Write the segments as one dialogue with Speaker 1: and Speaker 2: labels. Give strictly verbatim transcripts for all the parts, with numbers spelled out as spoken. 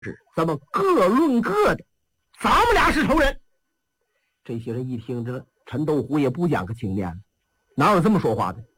Speaker 1: 咱们各论各的，咱们俩是仇人。这些人一听这陈斗虎也不讲个情面，哪有这么说话的？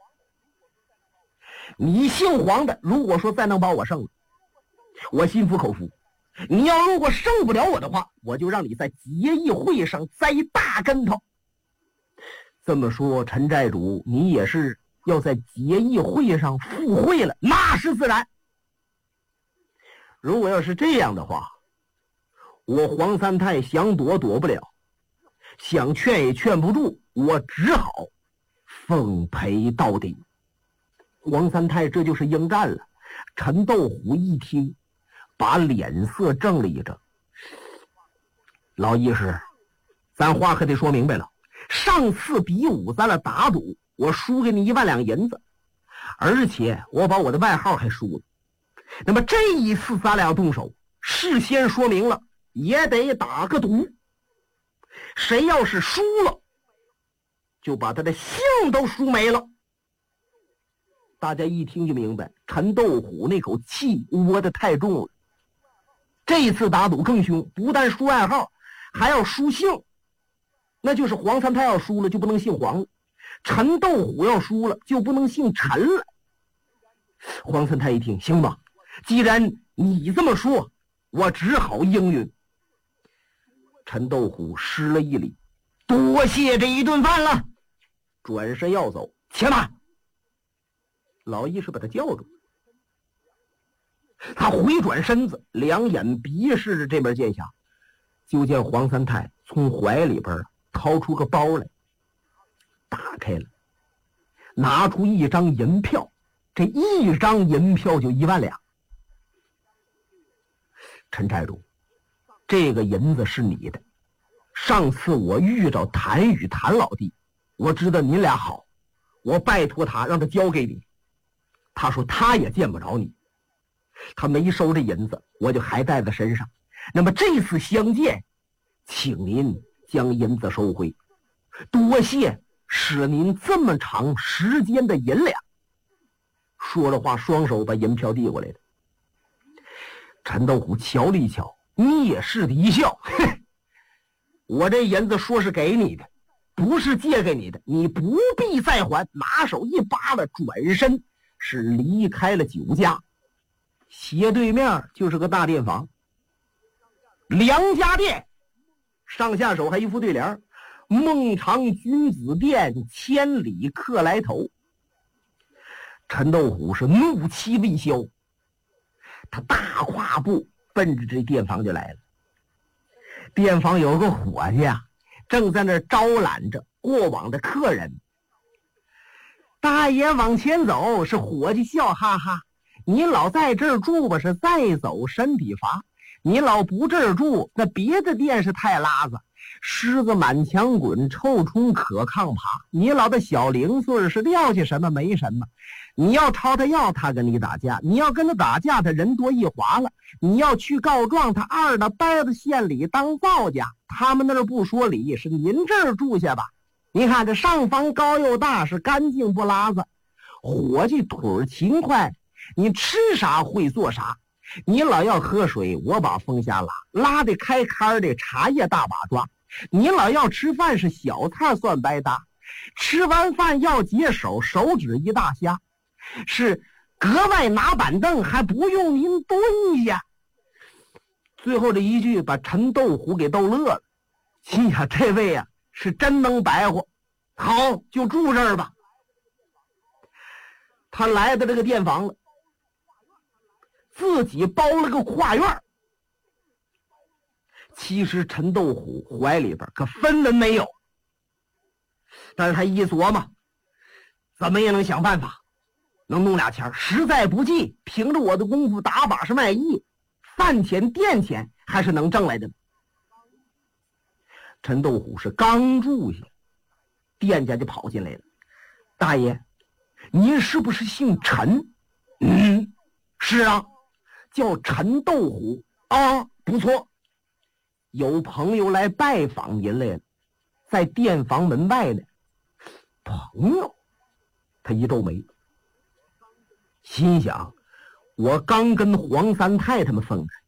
Speaker 1: 你姓黄的，如果说再能把我胜了，我心服口服。你要如果胜不了我的话，我就让你在结义会上栽大跟头。这么说，陈寨主，你也是要在结义会上赴会了？那是自然。如果要是这样的话，我黄三太想躲躲不了，想劝也劝不住，我只好奉陪到底。黄三太这就是应战了。陈斗虎一听，把脸色正了一正。老义师，咱话可得说明白了。上次比武咱俩打赌，我输给你一万两银子，而且我把我的外号还输了。那么这一次咱俩要动手，事先说明了，也得打个赌。谁要是输了，就把他的姓都输没了。大家一听就明白，陈斗虎那口气窝得太重了。这一次打赌更凶，不但输外号，还要输姓。那就是黄三太要输了，就不能姓黄了；陈斗虎要输了，就不能姓陈了。黄三太一听，行吧，既然你这么说，我只好应允。陈斗虎施了一礼，多谢这一顿饭了，转身要走。且慢！老义是把他叫住，他回转身子，两眼鼻视着这边剑侠，就见黄三太从怀里边掏出个包来，打开了，拿出一张银票，这一张银票就一万两。陈寨主，这个银子是你的。上次我遇着谭宇谭老弟，我知道您俩好，我拜托他让他交给你。他说他也见不着你，他没收这银子，我就还带在身上。那么这次相见，请您将银子收回，多谢使您这么长时间的银两。说了话，双手把银票递过来了。陈斗虎瞧了一瞧，蔑视的一笑，嘿，我这银子说是给你的，不是借给你的，你不必再还。拿手一扒拉，转身是离开了酒家。斜对面就是个大店房，梁家店，上下手还一副对联：孟尝君子店，千里客来投。陈斗虎是怒气未消，他大跨步奔着这店房就来了。店房有个伙计啊，正在那招揽着过往的客人。大爷往前走，是伙计笑哈哈，你老在这儿住吧，是再走身体乏。你老不这儿住，那别的店是太拉子，虱子满墙滚，臭虫可炕爬。你老的小零碎是撂下什么没什么，你要朝他要，他跟你打架；你要跟他打架，他人多一划了；你要去告状，他二的掰子县里当造家。他们那儿不说理，是您这儿住下吧。你看这上房高又大，是干净不拉子。伙计腿勤快，你吃啥会做啥。你老要喝水，我把风下拉，拉的开开的茶叶大把抓。你老要吃饭，是小菜算白搭。吃完饭要解手，手指一大虾，是格外拿板凳，还不用您蹲下。最后这一句把陈斗虎给逗乐了，心想这位啊是真能白活，好，就住这儿吧。他来到这个店房了，自己包了个跨院。其实陈斗虎怀里边可分文没有，但是他一琢磨，怎么也能想办法能弄俩钱，实在不济凭着我的功夫打把式卖艺，饭钱店钱还是能挣来的。陈斗虎是刚住下，店家就跑进来了。大爷，您是不是姓陈？嗯，是啊，叫陈斗虎啊，不错。有朋友来拜访您来了，在店房门外呢。朋友？他一皱眉，心想我刚跟黄三太他们分开，